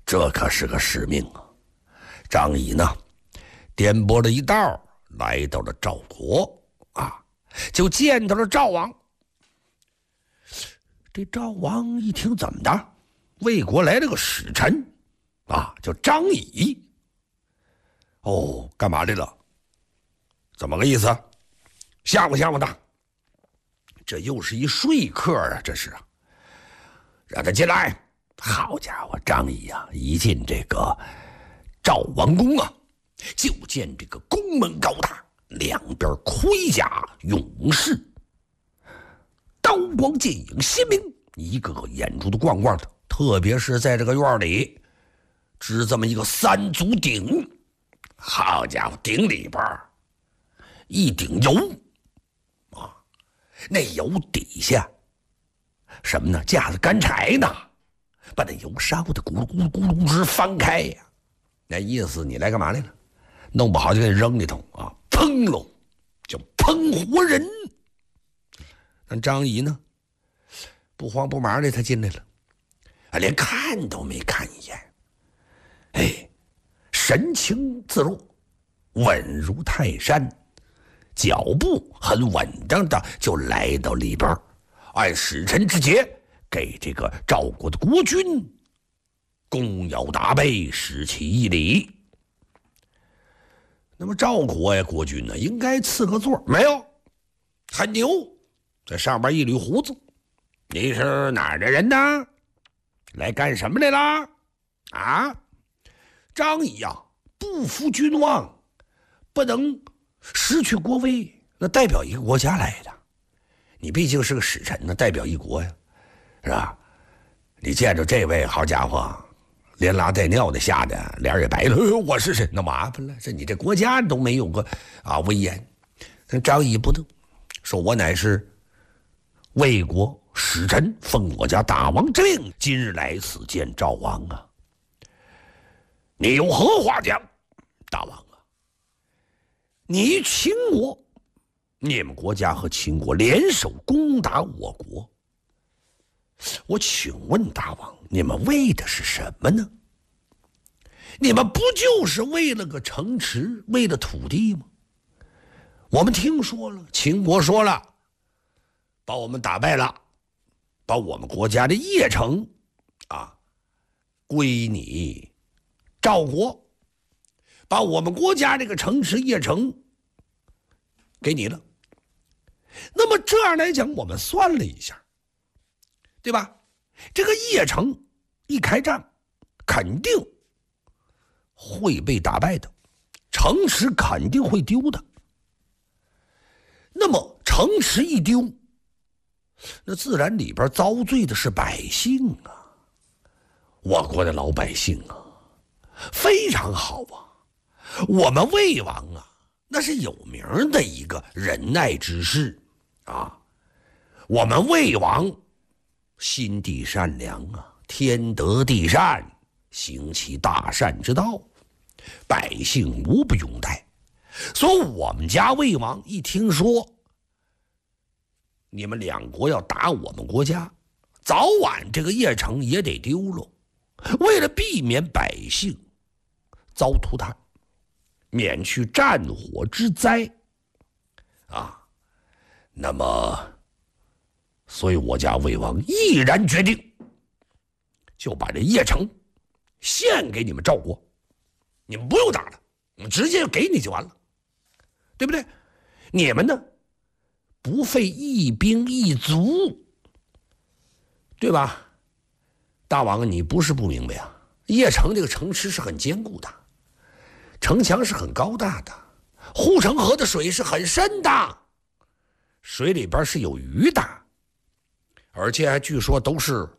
这可是个使命啊！张仪呢，颠簸了一道，来到了赵国啊，就见到了赵王。这赵王一听，怎么的？魏国来了个使臣啊，叫张仪。哦，干嘛来了？怎么个意思？吓唬吓唬他？这又是一说客啊，这是啊！让他进来。好家伙，张仪啊，一进这个赵王宫啊，就见这个宫门高大，两边盔甲勇士，刀光剑影鲜明，一个个眼珠子光光的。特别是在这个院里支这么一个三足鼎，好家伙，鼎里边一鼎油啊，那油底下什么呢？架着干柴呢，把那油烧的咕噜咕噜咕噜直翻开呀！那意思你来干嘛来了？弄不好就给你扔里头啊，砰喽，就砰活人。那张仪呢，不慌不忙的他进来了，连看都没看一眼，哎，神情自若，稳如泰山，脚步很稳当的就来到里边，按使臣之节给这个赵国的国君弓腰打背，施其一礼。那么赵国呀，国君呢，应该赐个座，没有，很牛，在上边一捋胡子。你是哪儿的人呢？来干什么来了？啊，张仪啊，不负君望，不能失去国威，那代表一个国家来的，你毕竟是个使臣呢，代表一国呀，是吧？你见着这位，好家伙，连拉带尿的，吓得脸也白了。我是谁？那麻烦了，这你这国家都没有个威严。但张仪不能说，我乃是魏国使臣，奉我家大王之命，今日来此见赵王啊。你有何话讲？大王啊，你秦国，你们国家和秦国联手攻打我国，我请问大王，你们为的是什么呢？你们不就是为了个城池，为了土地吗？我们听说了，秦国说了，把我们打败了，把我们国家的邺城归你赵国，把我们国家这个城池邺城给你了。那么这样来讲，我们算了一下，对吧？这个邺城一开战，肯定会被打败的，城池肯定会丢的。那么城池一丢，那自然里边遭罪的是百姓啊，我国的老百姓啊，非常好啊。我们魏王啊，那是有名的一个仁爱之士啊。我们魏王心地善良啊，天德地善，行其大善之道，百姓无不拥戴。所以我们家魏王一听说你们两国要打我们国家，早晚这个邺城也得丢了。为了避免百姓遭涂炭，免去战火之灾那么所以我家魏王毅然决定，就把这邺城献给你们赵国，你们不用打了，我们直接给你就完了，对不对？你们呢，不费一兵一卒，对吧？大王，你不是不明白啊，邺城这个城池是很坚固的，城墙是很高大的，护城河的水是很深的，水里边是有鱼的，而且还据说都是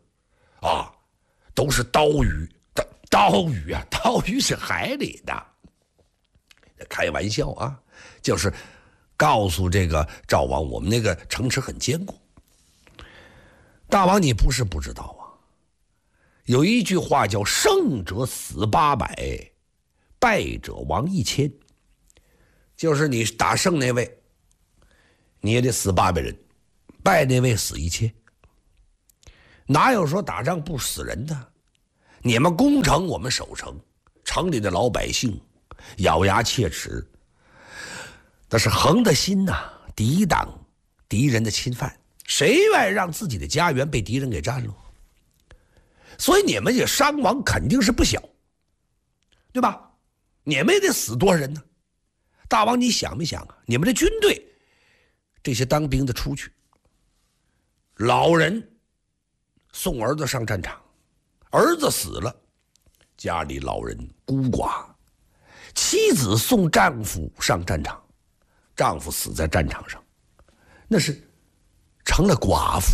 刀鱼的，刀鱼是海里的。开玩笑啊，就是告诉这个赵王，我们那个城池很坚固。大王，你不是不知道啊，有一句话叫胜者死800，败者亡1000，就是你打胜那位你也得死800人，败那位死1000。哪有说打仗不死人的？ 你们攻城，我们守城，城里的老百姓咬牙切齿，那是横的心呐，抵挡敌人的侵犯。谁愿意让自己的家园被敌人给占了？所以你们也伤亡肯定是不小，对吧？你们也得死多少人呢？大王，你想没想啊？你们的军队这些当兵的出去，老人送儿子上战场，儿子死了，家里老人孤寡，妻子送丈夫上战场，丈夫死在战场上，那是成了寡妇。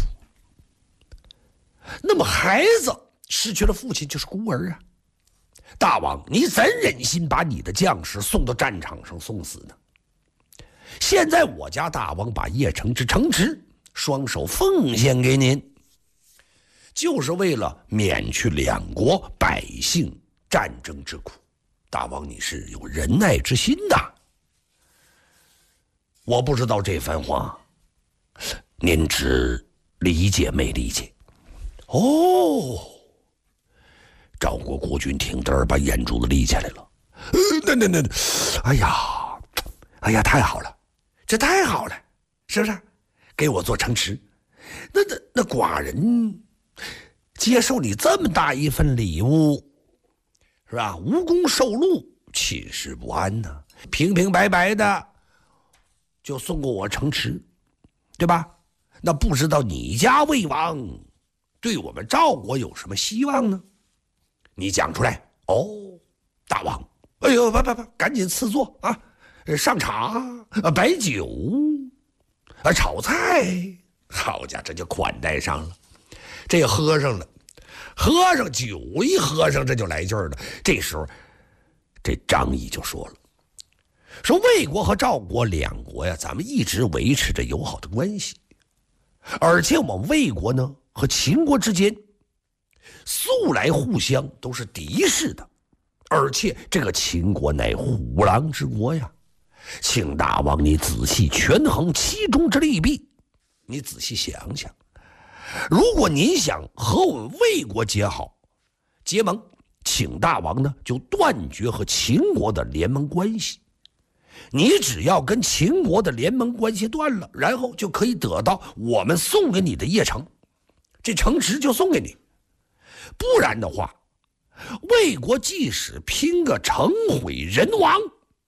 那么孩子失去了父亲就是孤儿啊。大王，你怎忍心把你的将士送到战场上送死呢？现在我家大王把邺城之城池双手奉献给您，就是为了免去两国百姓战争之苦。大王，你是有仁爱之心的。我不知道这番话您只理解没理解？哦，赵国国君听得把眼珠子立起来了。那，哎呀，太好了，这太好了，是不是？给我做城池，那寡人接受你这么大一份礼物，是吧？无功受禄，寝食不安呢，平平白白的就送过我城池，对吧？那不知道你家魏王对我们赵国有什么希望呢？你讲出来。哦，大王，哎呦，不，赶紧赐座啊！上茶，摆酒，炒菜，好家伙，这就款待上了。这喝上了，喝上酒一喝上，这就来劲儿了。这时候，这张仪就说了，说魏国和赵国两国呀，咱们一直维持着友好的关系，而且我们魏国呢和秦国之间素来互相都是敌视的，而且这个秦国乃虎狼之国呀。请大王你仔细权衡其中之利弊，你仔细想想，如果您想和我们魏国结盟，请大王呢就断绝和秦国的联盟关系。你只要跟秦国的联盟关系断了，然后就可以得到我们送给你的邺城，这城池就送给你。不然的话，魏国即使拼个城毁人亡，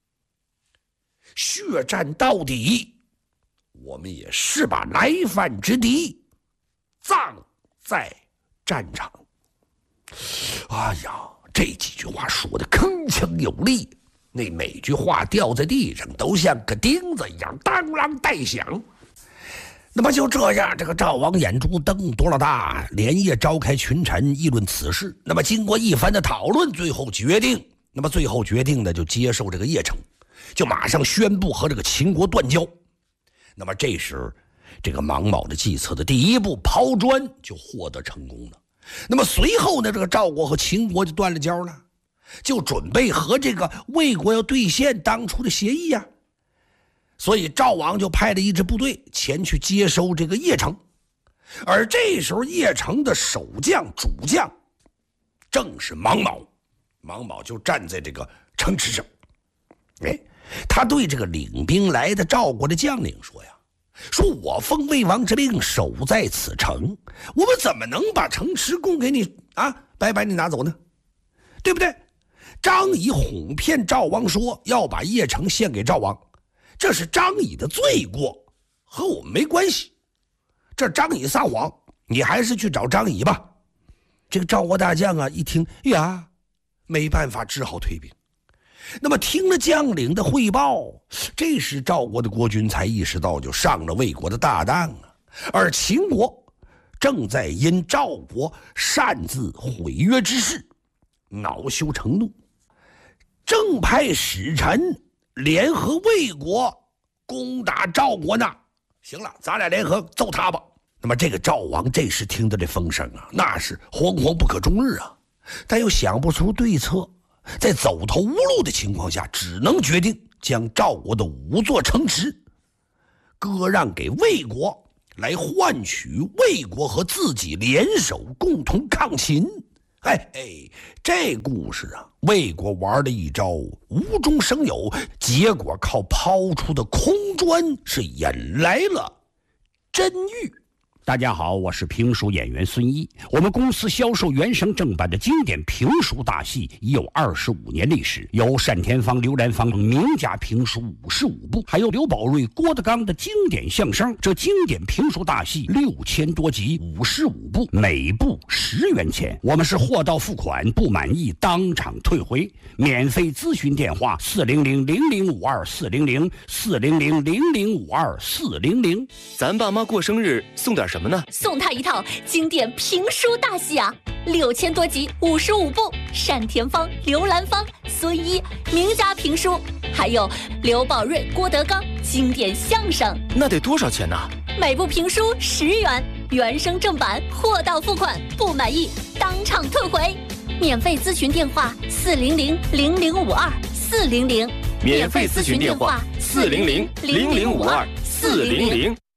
血战到底，我们也是把来犯之敌，葬在战场。哎呀，这几句话说的铿锵有力，那每句话掉在地上都像个钉子一样当啷带响。那么就这样，这个赵王眼珠瞪多了大，连夜召开群臣议论此事。那么经过一番的讨论，最后决定的就接受这个邺城，就马上宣布和这个秦国断交。那么这时这个芒卯的计策的第一步抛砖就获得成功了。那么随后呢，这个赵国和秦国就断了交了，就准备和这个魏国要兑现当初的协议呀。所以赵王就派了一支部队前去接收这个邺城，而这时候邺城的守将主将正是芒卯。芒卯就站在这个城池上，他对这个领兵来的赵国的将领说呀，说我奉魏王之令守在此城，我们怎么能把城池供给你啊？白白你拿走呢？对不对？张仪哄骗赵王说要把邺城献给赵王，这是张仪的罪过，和我们没关系。这张仪撒谎，你还是去找张仪吧。这个赵国大将啊一听呀，没办法，只好退兵。那么听了将领的汇报，这时赵国的国君才意识到就上了魏国的大当啊。而秦国正在因赵国擅自毁约之事恼羞成怒，正派使臣联合魏国攻打赵国呢。行了，咱俩联合揍他吧。那么这个赵王这时听到这风声啊，那是惶惶不可终日啊，但又想不出对策，在走投无路的情况下，只能决定将赵国的5座城池割让给魏国，来换取魏国和自己联手共同抗秦。 这故事啊，魏国玩了一招无中生有，结果靠抛出的空砖是引来了真玉。 大家好，我是评书演员孙一。我们公司销售原声正版的经典评书大戏已有25年历史，有单田芳、刘兰芳名家评书55部，还有刘宝瑞、郭德纲的经典相声。这经典评书大戏6000多集，55部，每部10元钱。我们是货到付款，不满意当场退回。免费咨询电话400-0052-400，400-0052-400。 咱爸妈过生日送点什么呢？ 送他一套经典评书大戏啊，6000多集，55部，单田芳、刘兰芳、孙一名家评书，还有刘宝瑞、郭德纲经典相声。 那得多少钱呢？ 每部评书10元，原声正版，货到付款，不满意当场退回。免费咨询电话400-0052-400， 免费咨询电话400-0052-400。